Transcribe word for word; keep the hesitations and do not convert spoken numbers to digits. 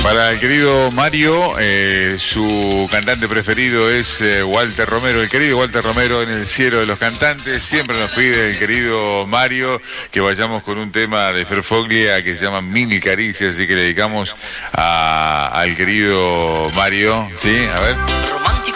Para el querido Mario, eh, su cantante preferido es eh, Walter Romero, el querido Walter Romero en el cielo de los cantantes. Siempre nos pide el querido Mario que vayamos con un tema de Fer Foglia que se llama Mil Caricias, así que le dedicamos a, al querido Mario, ¿sí? A ver.